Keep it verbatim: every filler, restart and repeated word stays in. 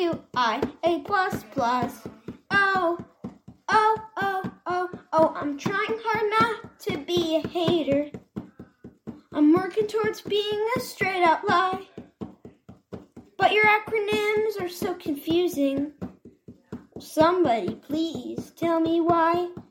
U I A plus plus. Oh, oh, oh, oh, oh, I'm trying hard not to be a hater. I'm working towards being a straight out lie. But your acronyms are so confusing. Somebody please tell me why.